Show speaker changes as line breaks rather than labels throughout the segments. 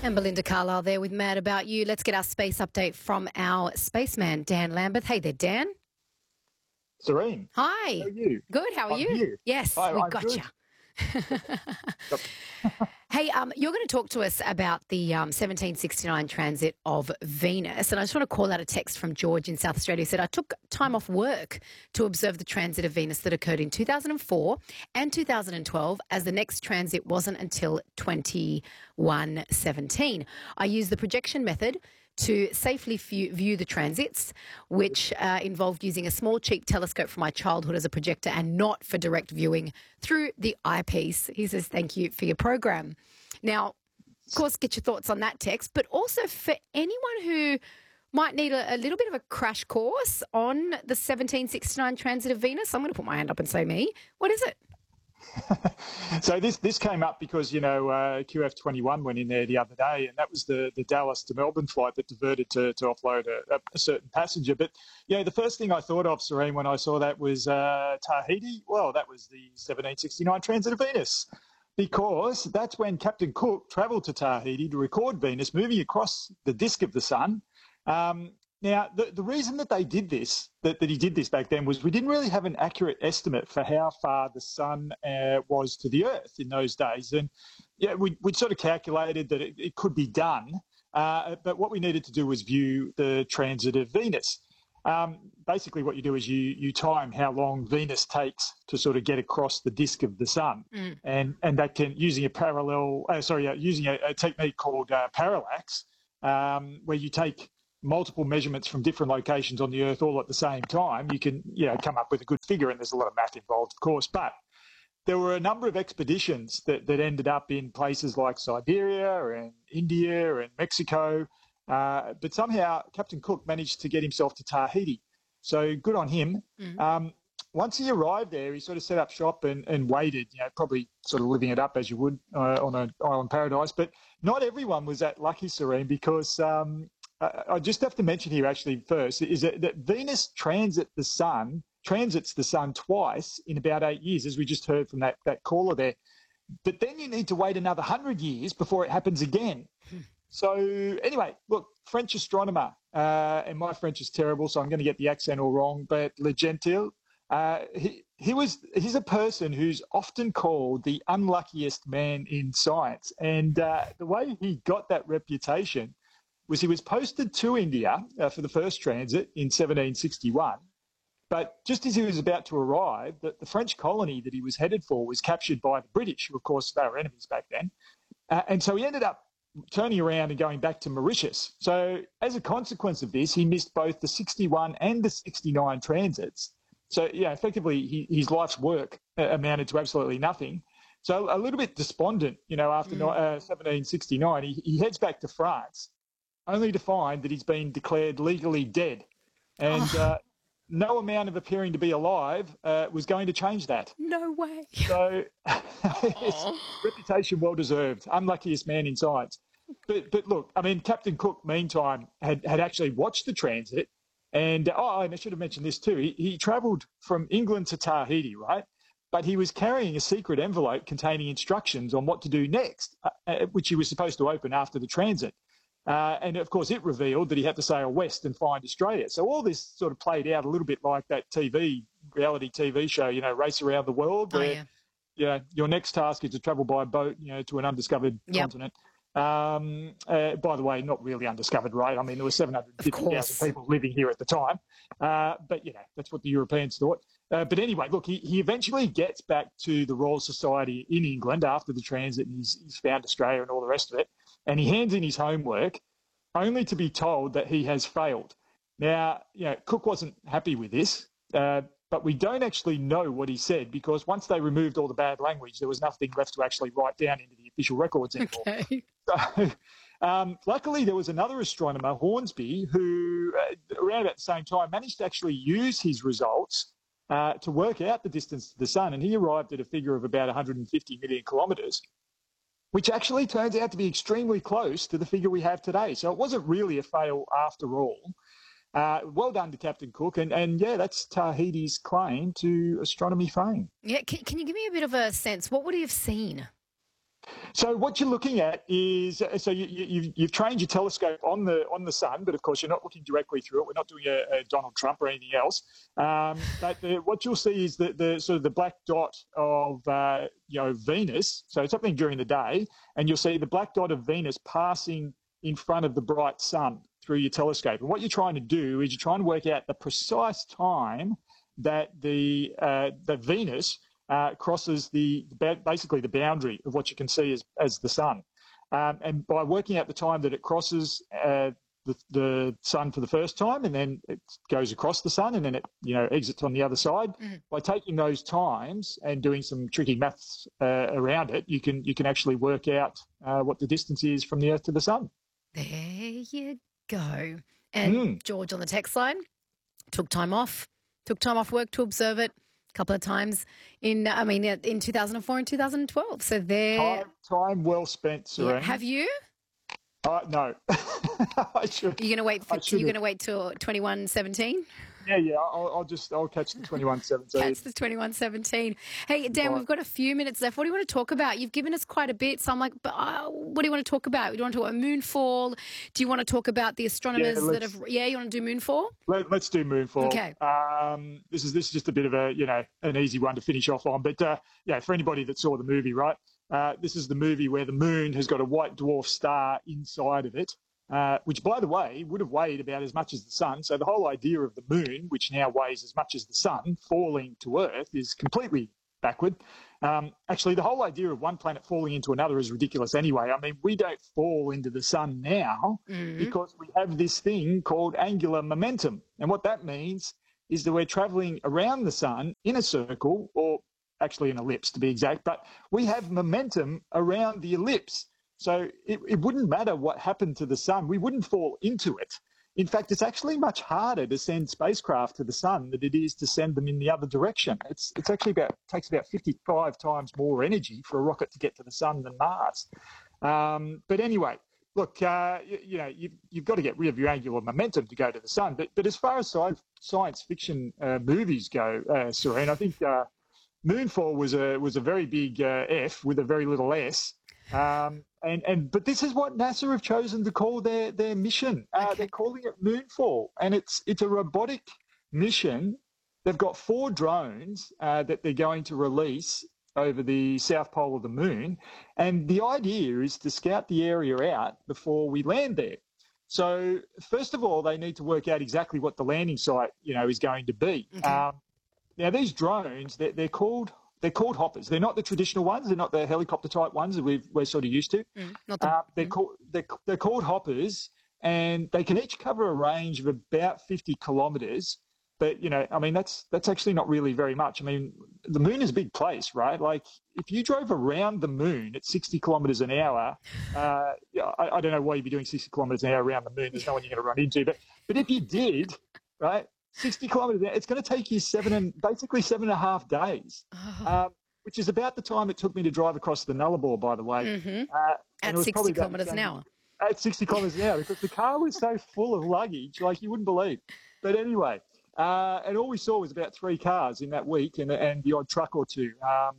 And Belinda Carlisle there with Mad About You. Let's get our space update from our spaceman, Dan Lambeth. Hey there, Dan.
Serene.
Hi.
How are you?
Good. How are
I'm
you?
here.
Yes,
Hi,
we
I'm
got
good.
you.
Yep.
Hey, you're going to talk to us about the 1769 transit of Venus. And I just want to call out a text from George in South Australia. He said, I took time off work to observe the transit of Venus that occurred in 2004 and 2012, as the next transit wasn't until 2117. I used the projection method to safely view the transits, which involved using a small, cheap telescope from my childhood as a projector and not for direct viewing through the eyepiece. He says, thank you for your program. Now, of course, get your thoughts on that text, but also for anyone who might need a little bit of a crash course on the 1769 transit of Venus. I'm going to put my hand up and say me. What is it?
So this came up because, QF21 went in there the other day, and that was the Dallas to Melbourne flight that diverted to offload a certain passenger. But, the first thing I thought of, Serene, when I saw that was Tahiti. Well, that was the 1769 transit of Venus, because that's when Captain Cook travelled to Tahiti to record Venus moving across the disk of the sun. Now, the reason that they did this, that he did this back then, was we didn't really have an accurate estimate for how far the sun was to the Earth in those days. And we'd sort of calculated that it could be done, but what we needed to do was view the transit of Venus. Basically, what you do is you time how long Venus takes to sort of get across the disk of the sun, and that can using a technique called parallax, where you take multiple measurements from different locations on the Earth all at the same time. You can come up with a good figure, and there's a lot of math involved, of course. But there were a number of expeditions that ended up in places like Siberia and India and Mexico. But somehow Captain Cook managed to get himself to Tahiti. So good on him. Once he arrived there, he sort of set up shop and waited, probably sort of living it up as you would on an island paradise. But not everyone was that lucky, Serene, because I just have to mention here actually first is that Venus transits the sun twice in about 8 years, as we just heard from that caller there. But then you need to wait another 100 years before it happens again. So anyway, look, French astronomer, and my French is terrible, so I'm going to get the accent all wrong, but Le Gentil, he's a person who's often called the unluckiest man in science. And the way he got that reputation was he was posted to India for the first transit in 1761. But just as he was about to arrive, the French colony that he was headed for was captured by the British, who, of course, they were enemies back then. And so he ended up turning around and going back to Mauritius. So as a consequence of this, he missed both the 61 and the 69 transits. So, effectively, his life's work amounted to absolutely nothing. So a little bit despondent, after 1769, he heads back to France, only to find that he's been declared legally dead. And no amount of appearing to be alive was going to change that.
No way.
So his reputation well-deserved, unluckiest man in science. But look, I mean, Captain Cook, meantime, had actually watched the transit. And, and I should have mentioned this too, he travelled from England to Tahiti, right? But he was carrying a secret envelope containing instructions on what to do next, which he was supposed to open after the transit. And, of course, it revealed that he had to sail west and find Australia. So all this sort of played out a little bit like that reality TV show, Race Around the World, where your next task is to travel by boat, to an undiscovered continent. By the way, not really undiscovered, right? I mean, there were 750,000 people living here at the time. But, that's what the Europeans thought. But anyway, look, he eventually gets back to the Royal Society in England after the transit, and he's found Australia and all the rest of it. And he hands in his homework only to be told that he has failed. Now, Cook wasn't happy with this, but we don't actually know what he said, because once they removed all the bad language, there was nothing left to actually write down into the official records anymore.
Okay.
So, luckily, there was another astronomer, Hornsby, who around about the same time managed to actually use his results to work out the distance to the sun, and he arrived at a figure of about 150 million kilometres, which actually turns out to be extremely close to the figure we have today. So it wasn't really a fail after all. Well done to Captain Cook. And that's Tahiti's claim to astronomy fame.
Yeah, can you give me a bit of a sense? What would he have seen?
So what you're looking at is you've trained your telescope on the sun, but of course you're not looking directly through it. We're not doing a Donald Trump or anything else. But what you'll see is the sort of the black dot of Venus. So it's happening during the day, and you'll see the black dot of Venus passing in front of the bright sun through your telescope. And what you're trying to do is you're trying to work out the precise time that the Venus crosses basically the boundary of what you can see as the sun. And by working out the time that it crosses the sun for the first time, and then it goes across the sun, and then it exits on the other side. By taking those times and doing some tricky maths around it, you can actually work out what the distance is from the Earth to the sun.
There you go. And George on the text line took time off work to observe it a couple of times in 2004 and 2012. So there,
time well spent, Serene.
Yeah. Have you?
No, I should.
You're going to wait till 2117?
Yeah. I'll catch the 2117.
Catch the 2117. Hey, Dan, We've got a few minutes left. What do you want to talk about? You've given us quite a bit, so I'm like, but what do you want to talk about? Do you want to talk about moonfall? Do you want to talk about the astronomers that have? Yeah, you want to do moonfall?
Let's do moonfall.
Okay.
This is just a bit of an easy one to finish off on, but for anybody that saw the movie, right? This is the movie where the moon has got a white dwarf star inside of it. Which, by the way, would have weighed about as much as the sun. So the whole idea of the moon, which now weighs as much as the sun, falling to Earth is completely backward. Actually, the whole idea of one planet falling into another is ridiculous anyway. I mean, we don't fall into the sun now because we have this thing called angular momentum. And what that means is that we're travelling around the sun in a circle, or actually an ellipse to be exact, but we have momentum around the ellipse. So it wouldn't matter what happened to the sun. We wouldn't fall into it. In fact, it's actually much harder to send spacecraft to the sun than it is to send them in the other direction. It's actually takes about 55 times more energy for a rocket to get to the sun than Mars. But anyway, look, you've got to get rid of your angular momentum to go to the sun. But as far as science fiction movies go, Serene, I think Moonfall was a very big F with a very little S. But this is what NASA have chosen to call their mission. They're calling it Moonfall, and it's a robotic mission. They've got 4 drones that they're going to release over the south pole of the moon, and the idea is to scout the area out before we land there. So first of all, they need to work out exactly what the landing site is going to be. Okay. Now these drones, they're called hoppers. They're not the traditional ones. They're not the helicopter type ones that we're sort of used to. They're called hoppers, and they can each cover a range of about 50 kilometres. But that's actually not really very much. I mean, the moon is a big place, right? Like if you drove around the moon at 60 kilometres an hour, I don't know why you'd be doing 60 kilometres an hour around the moon. There's no one you're going to run into. But if you did, right? 60 kilometres, it's going to take you basically 7.5 days, which is about the time it took me to drive across the Nullarbor, by the way.
At 60 kilometres an hour.
At 60 kilometres an hour, because the car was so full of luggage, like you wouldn't believe. But anyway, and all we saw was about 3 cars in that week and the odd truck or 2.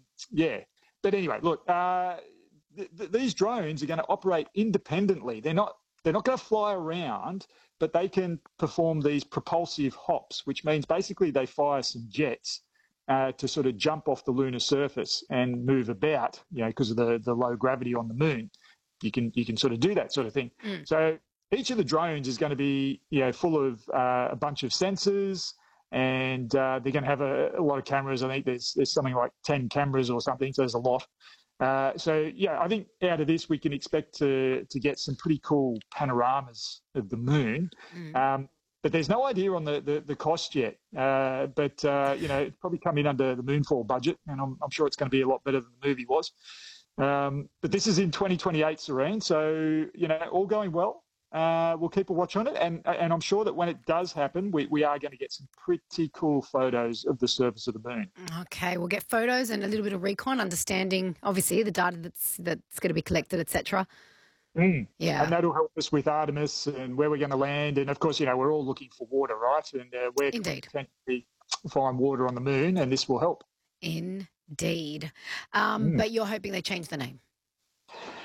But anyway, look, these drones are going to operate independently. They're not going to fly around, but they can perform these propulsive hops, which means basically they fire some jets to sort of jump off the lunar surface and move about, because of the low gravity on the moon. You can sort of do that sort of thing. So each of the drones is going to be full of a bunch of sensors, and they're going to have a lot of cameras. I think there's something like 10 cameras or something, so there's a lot. I think out of this we can expect to get some pretty cool panoramas of the moon. But there's no idea on the cost yet. It's probably come in under the Moonfall budget, and I'm sure it's going to be a lot better than the movie was. But this is in 2028, Serene. So all going well. We'll keep a watch on it, and I'm sure that when it does happen, we are going to get some pretty cool photos of the surface of the moon.
Okay, we'll get photos and a little bit of recon, understanding obviously the data that's going to be collected, etc. Yeah,
and that'll help us with Artemis and where we're going to land, and of course, we're all looking for water, right? And where can we potentially find water on the moon, and this will help.
Indeed, but you're hoping they change the name.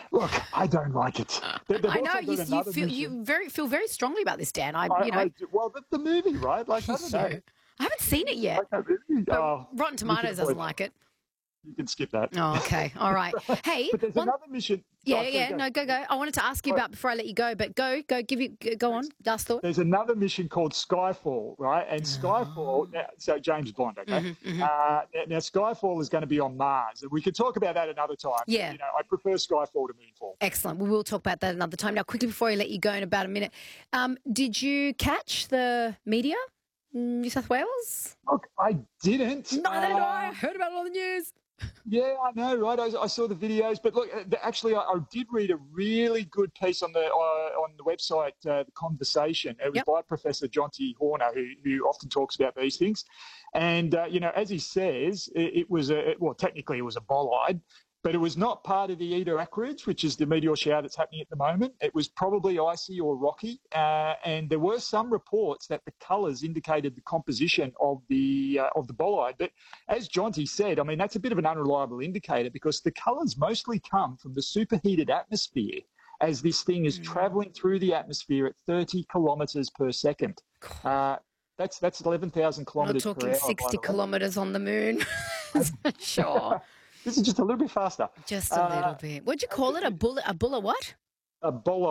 Look, I don't like it. They've
I know
also got another mission.
you feel very strongly about this, Dan.
Well, that's the movie, right? Like, I don't
So
know.
I haven't seen it yet,
Like that movie?
but
Oh,
Rotten
you can
Tomatoes doesn't
avoid
like it.
You can skip that.
Oh, okay, all right. Hey,
But there's another mission.
yeah,
Oh, sorry,
yeah. No, go. I wanted to ask you about before I let you go, but go on. Last thought.
There's another mission called Skyfall, right? And Skyfall, so James Bond, okay? Now, Skyfall is going to be on Mars. And we could talk about that another time.
Yeah.
I prefer Skyfall to Moonfall.
Excellent. We will talk about that another time. Now, quickly before I let you go in about a minute, did you catch the media in New South Wales?
Look, I didn't.
Neither did I. Heard about it on the news.
Yeah, I know, right? I saw the videos, but look, actually, I did read a really good piece on the website, The Conversation. It was by Professor Jonty Horner, who often talks about these things. And as he says, it was technically it was a bolide, but it was not part of the Eta Aquarids, which is the meteor shower that's happening at the moment. It was probably icy or rocky, and there were some reports that the colours indicated the composition of the bolide. But as Jonty said, I mean, that's a bit of an unreliable indicator because the colours mostly come from the superheated atmosphere as this thing is travelling through the atmosphere at 30 kilometres per second. That's 11,000 kilometres per hour.
We're talking 60 kilometres on the moon. Sure.
This is just a little bit faster.
Just a little bit. What'd you call it? A bullet what?
A bolide.